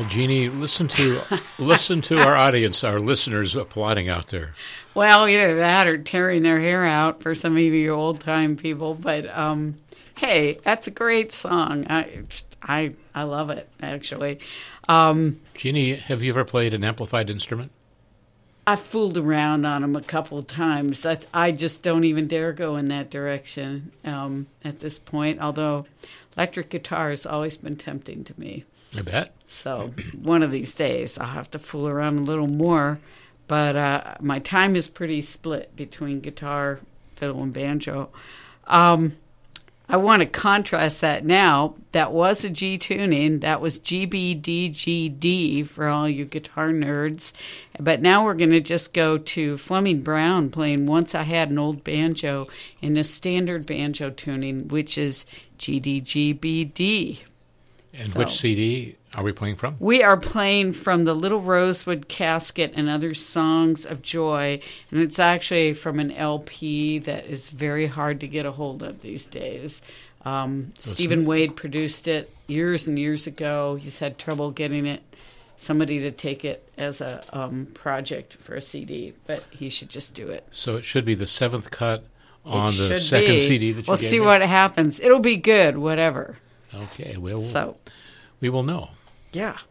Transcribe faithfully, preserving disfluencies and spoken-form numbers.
Jeannie, listen to listen to our audience, our listeners applauding out there. Well, either that or tearing their hair out for some of you old-time people. But, um, hey, that's a great song. I, I, I love it, actually. Um, Jeannie, have you ever played an amplified instrument? I fooled around on them a couple of times. I, I just don't even dare go in that direction um, at this point, although electric guitar has always been tempting to me. I bet. So one of these days I'll have to fool around a little more. But uh, my time is pretty split between guitar, fiddle, and banjo. Um, I want to contrast that now. That was a G tuning. That was G B D G D for all you guitar nerds. But now we're going to just go to Fleming Brown playing Once I Had an Old Banjo in a standard banjo tuning, which is G D G B D. And So, which C D are we playing from? we are playing from the Little Rosewood Casket and Other Songs of Joy, and it's actually from an L P that is very hard to get a hold of these days. Um, Stephen Wade produced it years and years ago. He's had trouble getting it, somebody to take it as a um, project for a C D, but he should just do it. So it should be the seventh cut on It the should second be. C D that you We'll gave see me? what happens. It'll be good, whatever. Okay, we'll, So, we will know. yeah.